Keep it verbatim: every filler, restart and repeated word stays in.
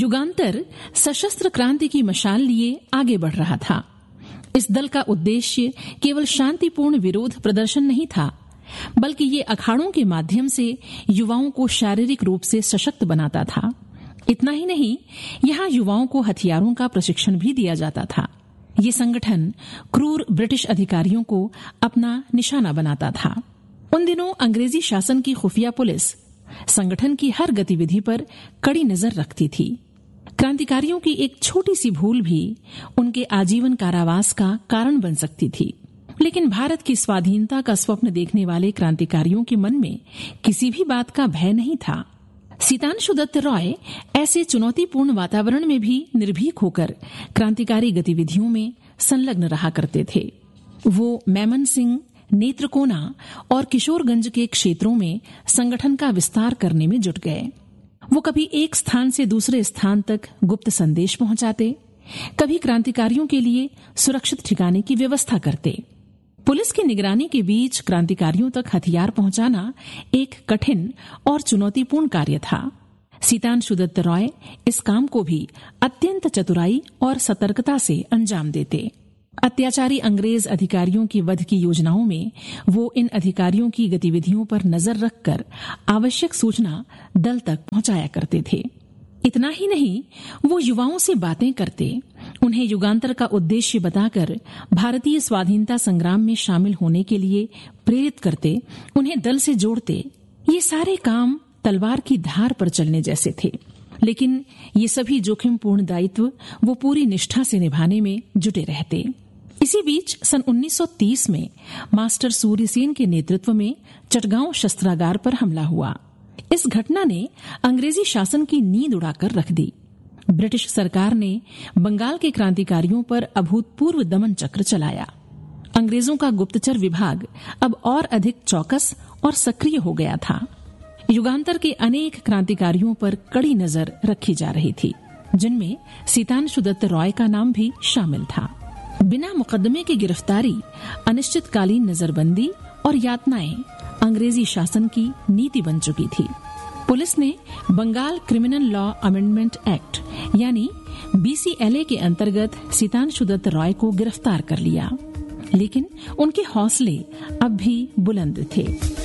युगांतर सशस्त्र क्रांति की मशाल लिए आगे बढ़ रहा था। इस दल का उद्देश्य केवल शांतिपूर्ण विरोध प्रदर्शन नहीं था, बल्कि ये अखाड़ों के माध्यम से युवाओं को शारीरिक रूप से सशक्त बनाता था। इतना ही नहीं, यहाँ युवाओं को हथियारों का प्रशिक्षण भी दिया जाता था। ये संगठन क्रूर ब्रिटिश अधिकारियों को अपना निशाना बनाता था। उन दिनों अंग्रेजी शासन की खुफिया पुलिस संगठन की हर गतिविधि पर कड़ी नजर रखती थी। क्रांतिकारियों की एक छोटी सी भूल भी उनके आजीवन कारावास का कारण बन सकती थी। लेकिन भारत की स्वाधीनता का स्वप्न देखने वाले क्रांतिकारियों के मन में किसी भी बात का भय नहीं था। सीतांशु दत्त रॉय ऐसे चुनौतीपूर्ण वातावरण में भी निर्भीक होकर क्रांतिकारी गतिविधियों में संलग्न रहा करते थे। वो मेमन सिंह, नेत्रकोना और किशोरगंज के क्षेत्रों में संगठन का विस्तार करने में जुट गए। वो कभी एक स्थान से दूसरे स्थान तक गुप्त संदेश पहुंचाते, कभी क्रांतिकारियों के लिए सुरक्षित ठिकाने की व्यवस्था करते। पुलिस की निगरानी के बीच क्रांतिकारियों तक हथियार पहुंचाना एक कठिन और चुनौतीपूर्ण कार्य था। सीतांशु दत्त रॉय इस काम को भी अत्यंत चतुराई और सतर्कता से अंजाम देते। अत्याचारी अंग्रेज अधिकारियों की वध की योजनाओं में वो इन अधिकारियों की गतिविधियों पर नजर रखकर आवश्यक सूचना दल तक पहुंचाया करते थे। इतना ही नहीं, वो युवाओं से बातें करते, उन्हें युगांतर का उद्देश्य बताकर भारतीय स्वाधीनता संग्राम में शामिल होने के लिए प्रेरित करते, उन्हें दल से जोड़ते। ये सारे काम तलवार की धार पर चलने जैसे थे, लेकिन ये सभी जोखिमपूर्ण दायित्व वो पूरी निष्ठा से निभाने में जुटे रहते। इसी बीच सन उन्नीस सौ तीस में मास्टर सूर्यसेन के नेतृत्व में चटगांव शस्त्रागार पर हमला हुआ। इस घटना ने अंग्रेजी शासन की नींद उड़ाकर रख दी। ब्रिटिश सरकार ने बंगाल के क्रांतिकारियों पर अभूतपूर्व दमन चक्र चलाया। अंग्रेजों का गुप्तचर विभाग अब और अधिक चौकस और सक्रिय हो गया था। युगांतर के अनेक क्रांतिकारियों पर कड़ी नजर रखी जा रही थी, जिनमें सीतांशु दत्त रॉय का नाम भी शामिल था। बिना मुकदमे की गिरफ्तारी, अनिश्चितकालीन नजरबंदी और यातनाएं अंग्रेजी शासन की नीति बन चुकी थी। पुलिस ने Bengal criminal law amendment act यानी बीसीएलए के अंतर्गत सीतांशु दत्त रॉय को गिरफ्तार कर लिया, लेकिन उनके हौसले अब भी बुलंद थे।